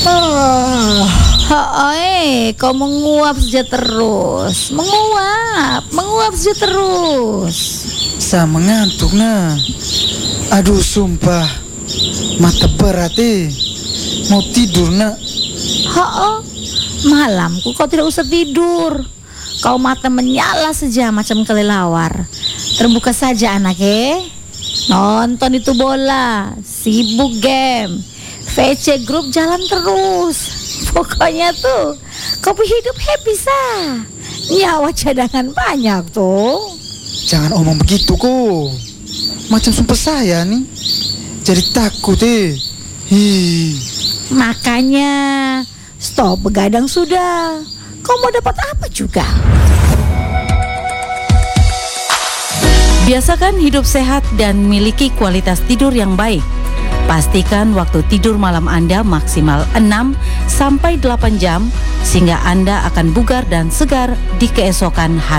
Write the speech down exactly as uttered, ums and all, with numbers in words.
Ah, Hai, kau menguap saja terus, menguap, menguap saja terus. saya mengantuk nah. Aduh sumpah, mata berat eh. Mau tidur nak. Oh, malamku kau tidak usah tidur. Kau mata menyala saja macam kelelawar. Terbuka saja anak eh. Nonton itu bola, sibuk game, V C grup jalan terus. Pokoknya tuh kau hidup happy sah. Nyawa cadangan banyak tuh. Jangan omong begitu kok. Macam sumpah saya nih. Jadi takut eh. Hi. Makanya stop begadang sudah. Kau mau dapat apa juga? Biasakan hidup sehat dan miliki kualitas tidur yang baik. Pastikan waktu tidur malam Anda maksimal enam sampai delapan jam sehingga Anda akan bugar dan segar di keesokan hari.